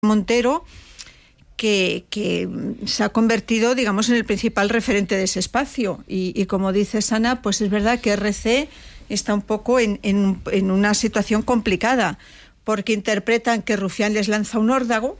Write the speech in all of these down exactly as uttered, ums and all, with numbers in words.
Montero, que, que se ha convertido, digamos, en el principal referente de ese espacio. Y, y como dice Sana, pues es verdad que R C está un poco en, en, en una situación complicada, porque interpretan que Rufián les lanza un órdago,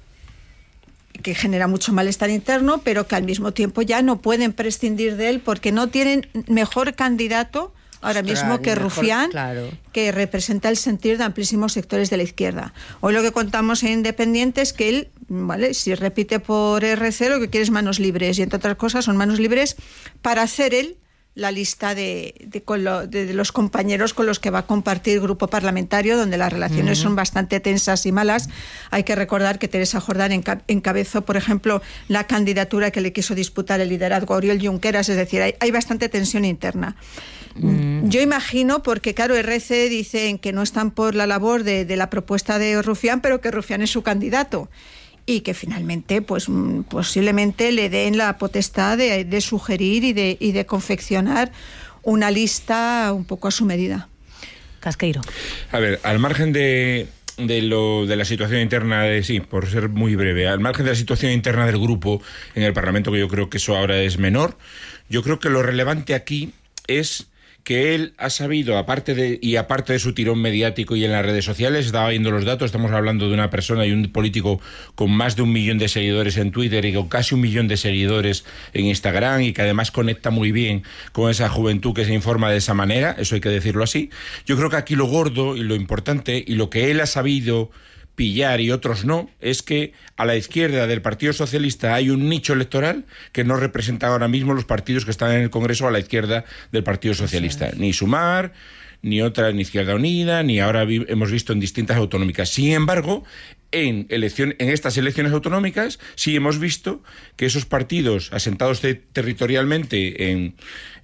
que genera mucho malestar interno, pero que al mismo tiempo ya no pueden prescindir de él porque no tienen mejor candidato ahora Ostras, mismo que mejor, Rufián, claro. que representa el sentir de amplísimos sectores de la izquierda. Hoy lo que contamos en Independiente es que él, vale, si repite por R C, lo que quiere es manos libres, y entre otras cosas son manos libres para hacer él la lista de, de, lo, de, de los compañeros con los que va a compartir grupo parlamentario, donde las relaciones uh-huh. son bastante tensas y malas. Hay que recordar que Teresa Jordán enca- encabezó, por ejemplo, la candidatura que le quiso disputar el liderazgo a Oriol Junqueras, es decir, hay, hay bastante tensión interna. Uh-huh. Yo imagino, porque claro, R C dicen que no están por la labor de, de la propuesta de Rufián, pero que Rufián es su candidato. Y que finalmente, pues posiblemente le den la potestad de, de sugerir y de, y de confeccionar una lista un poco a su medida. Casqueiro. A ver, al margen de, de, lo, de la situación interna, de, sí, por ser muy breve, al margen de la situación interna del grupo en el Parlamento, que yo creo que eso ahora es menor, yo creo que lo relevante aquí es que él ha sabido, aparte de y aparte de su tirón mediático y en las redes sociales, estaba viendo los datos, estamos hablando de una persona y un político con más de un millón de seguidores en Twitter y con casi un millón de seguidores en Instagram, y que además conecta muy bien con esa juventud que se informa de esa manera, eso hay que decirlo así. Yo creo que aquí lo gordo y lo importante y lo que él ha sabido pillar y otros no, es que a la izquierda del Partido Socialista hay un nicho electoral que no representa ahora mismo los partidos que están en el Congreso a la izquierda del Partido Socialista, ni Sumar, ni otra, ni Izquierda Unida, ni ahora vi- hemos visto en distintas autonómicas. Sin embargo, en, elección, en estas elecciones autonómicas sí hemos visto que esos partidos asentados te- territorialmente en,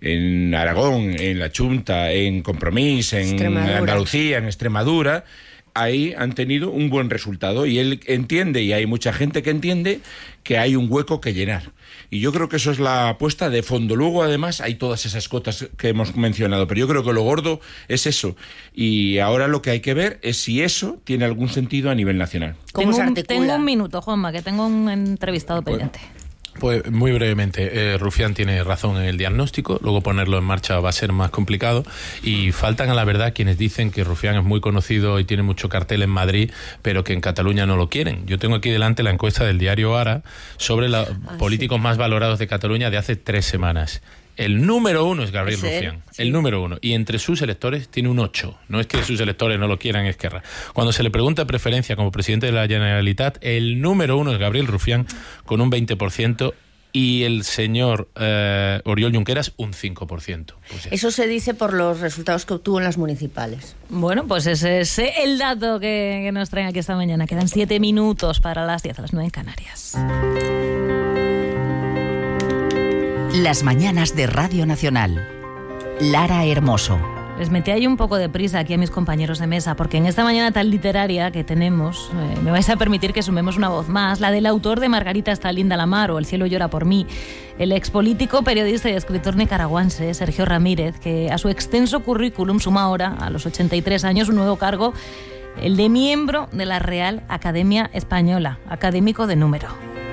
en Aragón, en la Chunta, en Compromís, en Andalucía, en Extremadura, ahí han tenido un buen resultado, y él entiende, y hay mucha gente que entiende, que hay un hueco que llenar. Y yo creo que eso es la apuesta de fondo. Luego, además, hay todas esas cotas que hemos mencionado, pero yo creo que lo gordo es eso. Y ahora lo que hay que ver es si eso tiene algún sentido a nivel nacional. ¿Cómo se articula? Tengo un minuto, Juanma, que tengo un entrevistado pendiente. Bueno. Pues muy brevemente, eh, Rufián tiene razón en el diagnóstico, luego ponerlo en marcha va a ser más complicado, y faltan a la verdad quienes dicen que Rufián es muy conocido y tiene mucho cartel en Madrid, pero que en Cataluña no lo quieren. Yo tengo aquí delante la encuesta del diario Ara sobre los ah, políticos sí. más valorados de Cataluña de hace tres semanas. El número uno es Gabriel ¿Es Rufián, sí. el número uno, y entre sus electores tiene un ocho. No es que sus electores no lo quieran, es Esquerra. Cuando se le pregunta preferencia como presidente de la Generalitat, el número uno es Gabriel Rufián con un veinte por ciento y el señor eh, Oriol Junqueras un cinco por ciento. Pues eso se dice por los resultados que obtuvo en las municipales. Bueno, pues ese es el dato que, que nos traen aquí esta mañana. Quedan siete minutos para las diez, a las nueve en Canarias. Las mañanas de Radio Nacional. Lara Hermoso. Les metí ahí un poco de prisa aquí a mis compañeros de mesa, porque en esta mañana tan literaria que tenemos, eh, me vais a permitir que sumemos una voz más, la del autor de Margarita está linda la mar o El cielo llora por mí, el expolítico, periodista y escritor nicaragüense Sergio Ramírez, que a su extenso currículum suma ahora, a los ochenta y tres años, un nuevo cargo, el de miembro de la Real Academia Española, académico de número.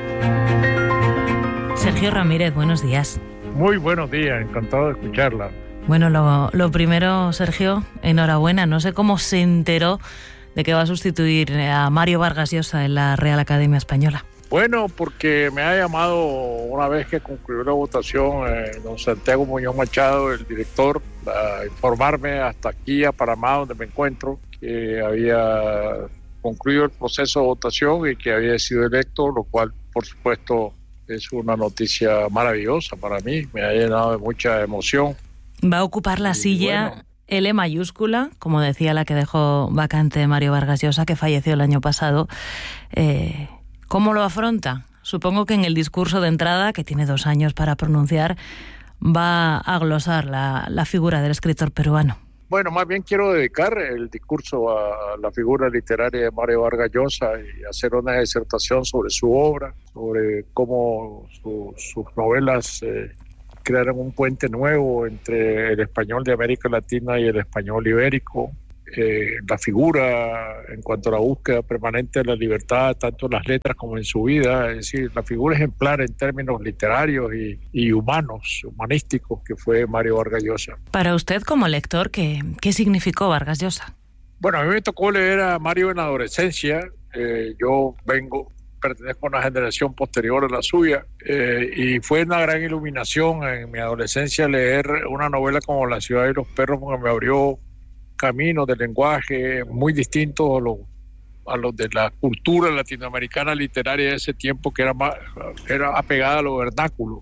Sergio Ramírez, buenos días. Muy buenos días, encantado de escucharla. Bueno, lo, lo primero, Sergio, enhorabuena. No sé cómo se enteró de que va a sustituir a Mario Vargas Llosa en la Real Academia Española. Bueno, porque me ha llamado una vez que concluyó la votación eh, don Santiago Muñoz Machado, el director, a informarme hasta aquí, a Panamá, donde me encuentro, que había concluido el proceso de votación y que había sido electo, lo cual, por supuesto, es una noticia maravillosa para mí. Me ha llenado de mucha emoción. Va a ocupar la silla bueno. L mayúscula, como decía la que dejó vacante Mario Vargas Llosa, que falleció el año pasado. Eh, ¿Cómo lo afronta? Supongo que en el discurso de entrada, que tiene dos años para pronunciar, va a glosar la, la figura del escritor peruano. Bueno, más bien quiero dedicar el discurso a la figura literaria de Mario Vargas Llosa y hacer una disertación sobre su obra, sobre cómo su, sus novelas eh, crearon un puente nuevo entre el español de América Latina y el español ibérico, eh, la figura en cuanto a la búsqueda permanente de la libertad, tanto en las letras como en su vida, es decir, la figura ejemplar en términos literarios y, y humanos, humanísticos, que fue Mario Vargas Llosa. Para usted como lector, ¿qué, qué significó Vargas Llosa? Bueno, a mí me tocó leer a Mario en la adolescencia. Eh, yo vengo, pertenezco a una generación posterior a la suya, eh, y fue una gran iluminación en mi adolescencia leer una novela como La ciudad de los perros, porque me abrió caminos de lenguaje muy distintos a los a los de la cultura latinoamericana literaria de ese tiempo, que era, más, era apegada a lo vernáculo.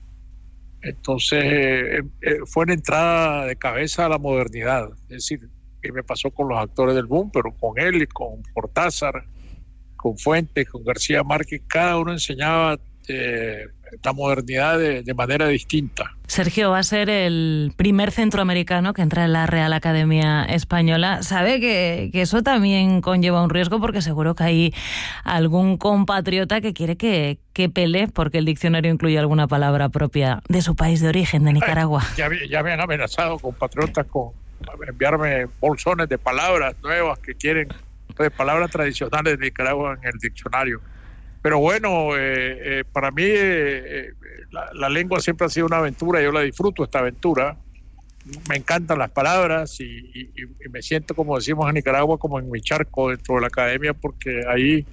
Entonces eh, eh, fue una entrada de cabeza a la modernidad, es decir, que me pasó con los actores del boom, pero con él y con Cortázar, con Fuentes, con García Márquez, cada uno enseñaba eh, la modernidad de, de manera distinta. Sergio va a ser el primer centroamericano que entra en la Real Academia Española. Sabe que, que eso también conlleva un riesgo, porque seguro que hay algún compatriota que quiere que, que pele porque el diccionario incluye alguna palabra propia de su país de origen, de Nicaragua. Ay, ya, ya me han amenazado compatriotas con enviarme bolsones de palabras nuevas que quieren, de palabras tradicionales de Nicaragua en el diccionario. Pero bueno, eh, eh, para mí eh, la, la lengua siempre ha sido una aventura, yo la disfruto, esta aventura. Me encantan las palabras y, y, y me siento, como decimos en Nicaragua, como en mi charco dentro de la academia, porque ahí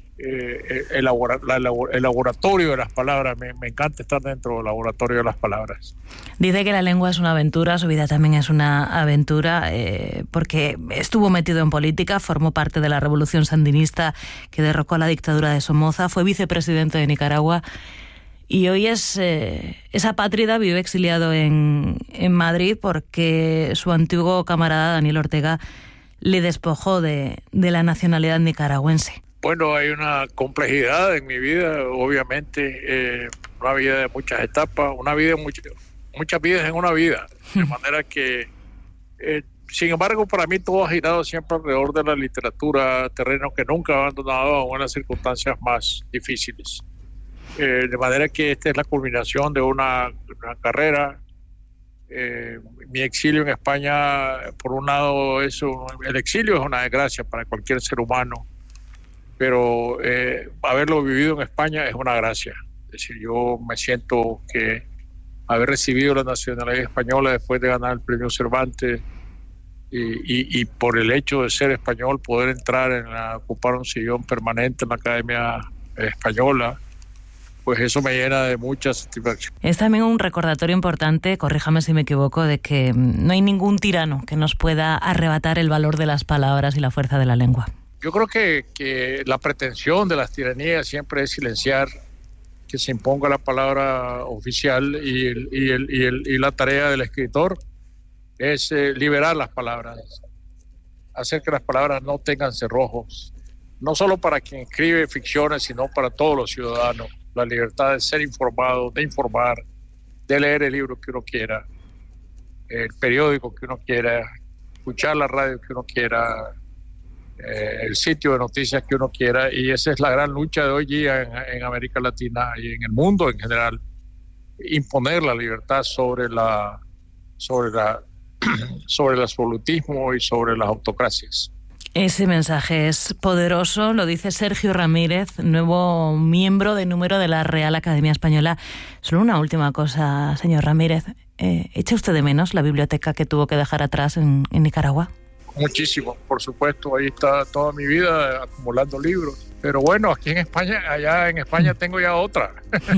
eh, el, labora, la, el laboratorio de las palabras, me, me encanta estar dentro del laboratorio de las palabras. Dice que la lengua es una aventura, su vida también es una aventura, eh, porque estuvo metido en política, formó parte de la revolución sandinista que derrocó a la dictadura de Somoza, fue vicepresidente de Nicaragua y hoy es eh, es apátrida, vive exiliado en, en Madrid porque su antiguo camarada Daniel Ortega le despojó de, de la nacionalidad nicaragüense. Bueno, hay una complejidad en mi vida, obviamente, eh, una vida de muchas etapas, una vida, much, muchas vidas en una vida, de manera que, eh, sin embargo, para mí todo ha girado siempre alrededor de la literatura, terreno que nunca he abandonado aún en las circunstancias más difíciles. Eh, de manera que esta es la culminación de una, una carrera. Eh, mi exilio en España, por un lado, eso, el exilio es una desgracia para cualquier ser humano, pero eh, haberlo vivido en España es una gracia. Es decir, yo me siento que haber recibido la nacionalidad española después de ganar el premio Cervantes y, y, y por el hecho de ser español poder entrar en la, ocupar un sillón permanente en la Academia Española, pues eso me llena de mucha satisfacción. Es también un recordatorio importante, corríjame si me equivoco, de que no hay ningún tirano que nos pueda arrebatar el valor de las palabras y la fuerza de la lengua. Yo creo que, que la pretensión de las tiranías siempre es silenciar que se imponga la palabra oficial y, el, y, el, y, el, y la tarea del escritor es eh, liberar las palabras, hacer que las palabras no tengan cerrojos, no solo para quien escribe ficciones, sino para todos los ciudadanos. La libertad de ser informado, de informar, de leer el libro que uno quiera, el periódico que uno quiera, escuchar la radio que uno quiera, Eh, el sitio de noticias que uno quiera, y esa es la gran lucha de hoy día en, en América Latina y en el mundo en general, imponer la libertad sobre la sobre la sobre el absolutismo y sobre las autocracias. Ese mensaje es poderoso, lo dice Sergio Ramírez, nuevo miembro de número de la Real Academia Española. Solo una última cosa, señor Ramírez, eh, ¿echa usted de menos la biblioteca que tuvo que dejar atrás en, en Nicaragua? Muchísimo, por supuesto, ahí está toda mi vida acumulando libros. Pero bueno, aquí en España, allá en España tengo ya otra.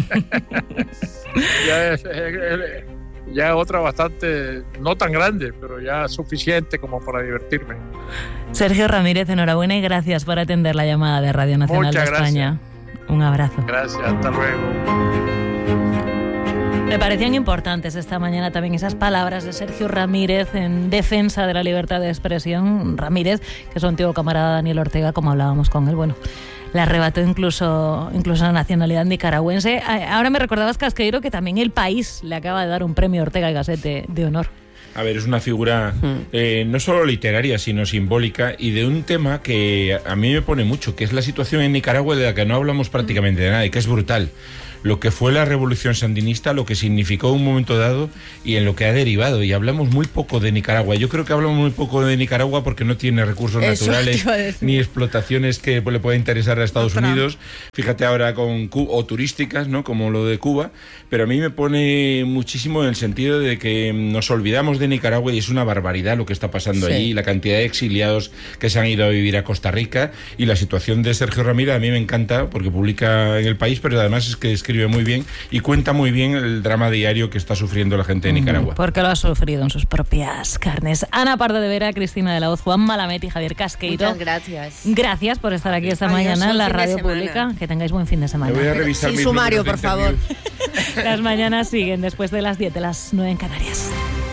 ya, es, es, ya es otra bastante, no tan grande, pero ya suficiente como para divertirme. Sergio Ramírez, enhorabuena y gracias por atender la llamada de Radio Nacional Muchas de España. Gracias. Un abrazo. Gracias, hasta luego. Me parecían importantes esta mañana también esas palabras de Sergio Ramírez en defensa de la libertad de expresión. Ramírez, que es su antiguo camarada Daniel Ortega, como hablábamos con él, bueno, le arrebató incluso, incluso la nacionalidad nicaragüense. Ahora me recordabas, Casqueiro, que también El País le acaba de dar un premio Ortega y Gasset de, de honor. A ver, es una figura eh, no solo literaria, sino simbólica, y de un tema que a mí me pone mucho, que es la situación en Nicaragua, de la que no hablamos prácticamente de nada, y que es brutal. Lo que fue la revolución sandinista, lo que significó en un momento dado y en lo que ha derivado. Y hablamos muy poco de Nicaragua. Yo creo que hablamos muy poco de Nicaragua porque no tiene recursos Eso naturales ni explotaciones que le pueda interesar a Estados Otra. Unidos. Fíjate ahora con Cuba, o turísticas, ¿no? Como lo de Cuba. Pero a mí me pone muchísimo en el sentido de que nos olvidamos de Nicaragua y es una barbaridad lo que está pasando sí. allí. La cantidad de exiliados que se han ido a vivir a Costa Rica y la situación de Sergio Ramírez a mí me encanta porque publica en El País, pero además es que escribe muy bien y cuenta muy bien el drama diario que está sufriendo la gente de Nicaragua. Porque lo ha sufrido en sus propias carnes. Ana Pardo de Vera, Cristina de la Hoz, Juan Malamet y Javier Casqueiro. Muchas gracias. Gracias por estar aquí esta Adiós, mañana en la radio pública. Que tengáis buen fin de semana. Me voy a revisar Sin sumario, por favor. Las mañanas siguen después de las diez, de las nueve en Canarias.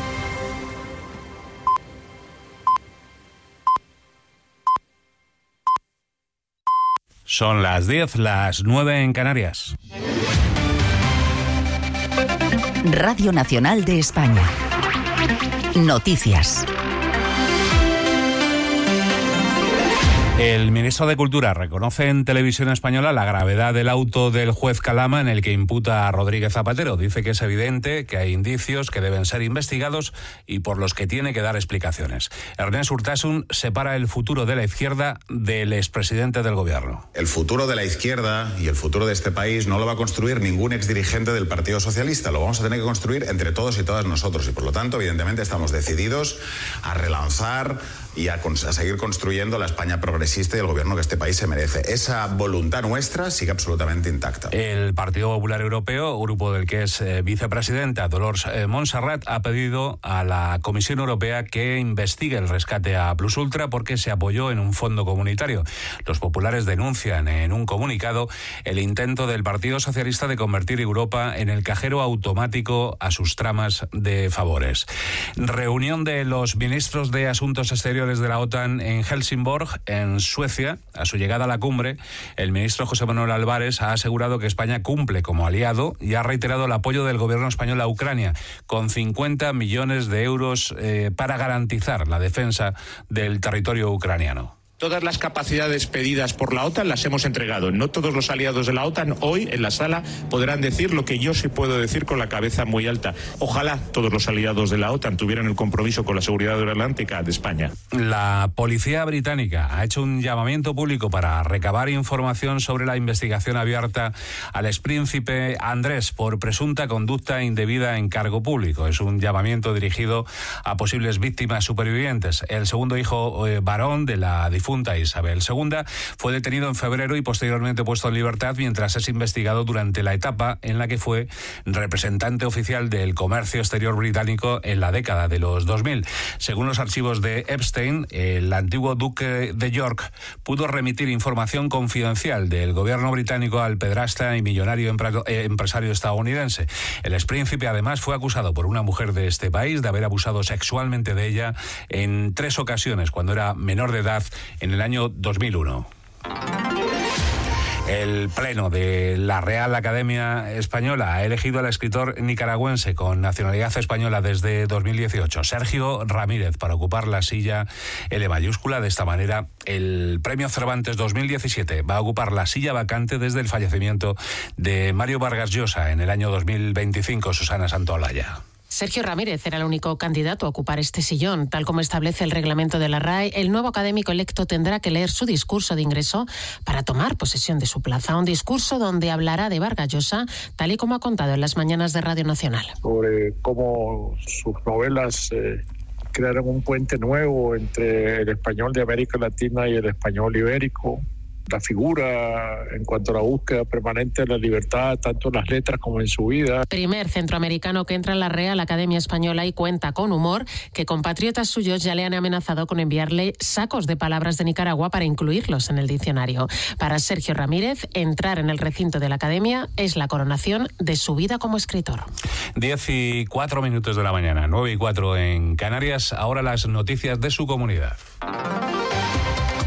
Son las diez, las nueve en Canarias. Radio Nacional de España. Noticias. El ministro de Cultura reconoce en Televisión Española la gravedad del auto del juez Calama en el que imputa a Rodríguez Zapatero. Dice que es evidente que hay indicios que deben ser investigados y por los que tiene que dar explicaciones. Ernest Urtasun separa el futuro de la izquierda del expresidente del gobierno. El futuro de la izquierda y el futuro de este país no lo va a construir ningún exdirigente del Partido Socialista. Lo vamos a tener que construir entre todos y todas nosotros. Y por lo tanto, evidentemente, estamos decididos a relanzar y a, a seguir construyendo la España progresista y el gobierno que este país se merece. Esa voluntad nuestra sigue absolutamente intacta. El Partido Popular Europeo, grupo del que es eh, vicepresidenta Dolors eh, Montserrat, ha pedido a la Comisión Europea que investigue el rescate a Plus Ultra porque se apoyó en un fondo comunitario. Los populares denuncian en un comunicado el intento del Partido Socialista de convertir Europa en el cajero automático a sus tramas de favores. Reunión de los ministros de Asuntos Exteriores de la OTAN en Helsingborg, en Suecia. A su llegada a la cumbre, el ministro José Manuel Álvarez ha asegurado que España cumple como aliado y ha reiterado el apoyo del gobierno español a Ucrania, con cincuenta millones de euros eh, para garantizar la defensa del territorio ucraniano. Todas las capacidades pedidas por la OTAN las hemos entregado. No todos los aliados de la OTAN hoy en la sala podrán decir lo que yo sí puedo decir con la cabeza muy alta. Ojalá todos los aliados de la OTAN tuvieran el compromiso con la seguridad aeronáutica de España. La policía británica ha hecho un llamamiento público para recabar información sobre la investigación abierta al expríncipe Andrés por presunta conducta indebida en cargo público. Es un llamamiento dirigido a posibles víctimas supervivientes. El segundo hijo eh, varón de la difunta Isabel segunda fue detenido en febrero y posteriormente puesto en libertad mientras es investigado durante la etapa en la que fue representante oficial del comercio exterior británico en la década de los dos mil. Según los archivos de Epstein, el antiguo duque de York pudo remitir información confidencial del gobierno británico al pedrasta y millonario empresario estadounidense. El expríncipe además fue acusado por una mujer de este país de haber abusado sexualmente de ella en tres ocasiones cuando era menor de edad en el año dos mil uno. El Pleno de la Real Academia Española ha elegido al escritor nicaragüense con nacionalidad española desde dos mil dieciocho, Sergio Ramírez, para ocupar la silla L mayúscula. De esta manera, el Premio Cervantes dos mil diecisiete va a ocupar la silla vacante desde el fallecimiento de Mario Vargas Llosa en el año dos mil veinticinco. Susana Santaolalla. Sergio Ramírez era el único candidato a ocupar este sillón. Tal como establece el reglamento de la R A E, el nuevo académico electo tendrá que leer su discurso de ingreso para tomar posesión de su plaza. Un discurso donde hablará de Vargas Llosa, tal y como ha contado en las mañanas de Radio Nacional. Sobre cómo sus novelas eh, crearon un puente nuevo entre el español de América Latina y el español ibérico. La figura en cuanto a la búsqueda permanente de la libertad, tanto en las letras como en su vida. Primer centroamericano que entra en la Real Academia Española y cuenta con humor, que compatriotas suyos ya le han amenazado con enviarle sacos de palabras de Nicaragua para incluirlos en el diccionario. Para Sergio Ramírez, entrar en el recinto de la Academia es la coronación de su vida como escritor. Diez y cuatro minutos de la mañana, nueve y cuatro en Canarias. Ahora las noticias de su comunidad.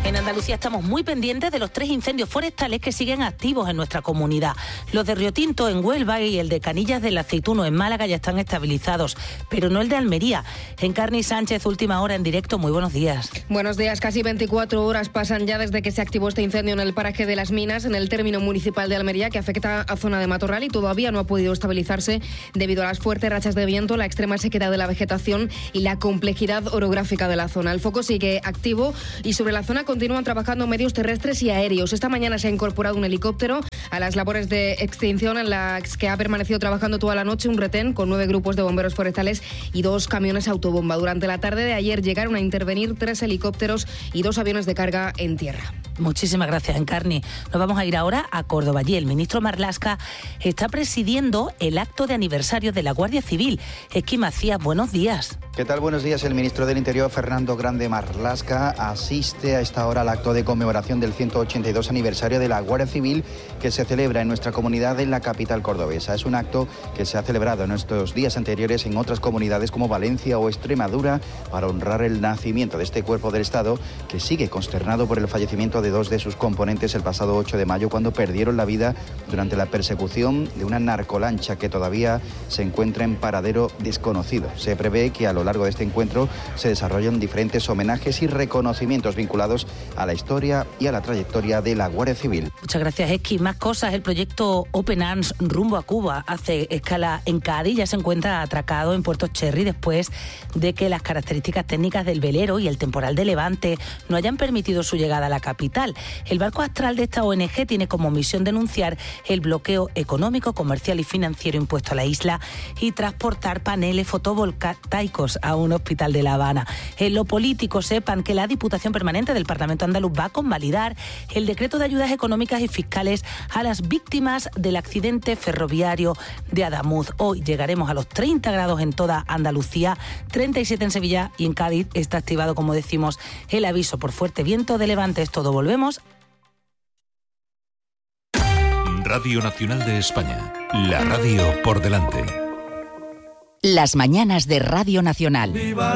En Andalucía estamos muy pendientes de los tres incendios forestales que siguen activos en nuestra comunidad. Los de Río Tinto en Huelva y el de Canillas del Aceituno en Málaga ya están estabilizados, pero no el de Almería. Encarni Sánchez, última hora en directo. Muy buenos días. Buenos días. Casi veinticuatro horas pasan ya desde que se activó este incendio en el paraje de Las Minas, en el término municipal de Almería, que afecta a zona de matorral y todavía no ha podido estabilizarse debido a las fuertes rachas de viento, la extrema sequedad de la vegetación y la complejidad orográfica de la zona. El foco sigue activo y sobre la zona continúan trabajando medios terrestres y aéreos. Esta mañana se ha incorporado un helicóptero a las labores de extinción, en las que ha permanecido trabajando toda la noche un retén con nueve grupos de bomberos forestales y dos camiones autobomba. Durante la tarde de ayer llegaron a intervenir tres helicópteros y dos aviones de carga en tierra. Muchísimas gracias, Encarni. Nos vamos a ir ahora a Córdoba. Allí el ministro Marlaska está presidiendo el acto de aniversario de la Guardia Civil. Esqui Macías, buenos días. ¿Qué tal? Buenos días. El ministro del Interior, Fernando Grande Marlaska, asiste a esta hora al acto de conmemoración del ciento ochenta y dos aniversario de la Guardia Civil que se celebra en nuestra comunidad en la capital cordobesa. Es un acto que se ha celebrado en estos días anteriores en otras comunidades como Valencia o Extremadura para honrar el nacimiento de este cuerpo del Estado, que sigue consternado por el fallecimiento de dos de sus componentes el pasado ocho de mayo, cuando perdieron la vida durante la persecución de una narcolancha que todavía se encuentra en paradero desconocido. Se prevé que a lo largo de este encuentro se desarrollen diferentes homenajes y reconocimientos vinculados a la historia y a la trayectoria de la Guardia Civil. Muchas gracias, Esqui. Más cosas. El proyecto Open Arms rumbo a Cuba hace escala en Cádiz. Ya se encuentra atracado en Puerto Cherry después de que las características técnicas del velero y el temporal de levante no hayan permitido su llegada a la capital. El barco astral de esta O N G tiene como misión denunciar el bloqueo económico, comercial y financiero impuesto a la isla y transportar paneles fotovoltaicos a un hospital de La Habana. En lo político, sepan que la Diputación Permanente del Parlamento Andaluz va a convalidar el decreto de ayudas económicas y fiscales a las víctimas del accidente ferroviario de Adamuz. Hoy llegaremos a los treinta grados en toda Andalucía, treinta y siete en Sevilla, y en Cádiz está activado, como decimos, el aviso por fuerte viento de levante. Es todo, volvemos. Radio Nacional de España, la radio por delante. Las mañanas de Radio Nacional.